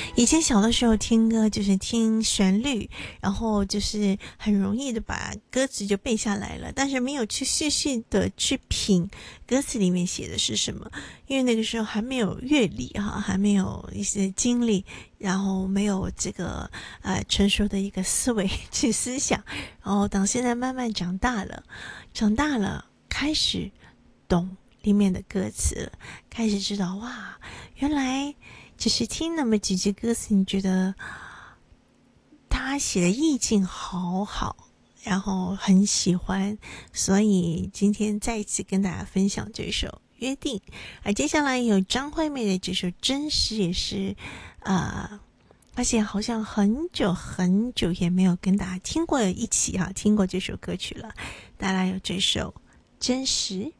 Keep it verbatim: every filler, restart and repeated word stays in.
以前小的时候听歌就是听旋律，然后就是很容易的把歌词就背下来了，但是没有去细细的去品歌词里面写的是什么，因为那个时候还没有阅历哈，还没有一些经历，然后没有这个呃成熟的一个思维去思想，然后等现在慢慢长大了，长大了开始懂里面的歌词了，开始知道哇，原来只是听那么几句歌词，你觉得他写的意境好好，然后很喜欢，所以今天再一次跟大家分享这首约定。而接下来有张惠妹的这首真实，也是呃发现好像很久很久也没有跟大家听过一起哈、啊，听过这首歌曲了。大家有这首真实。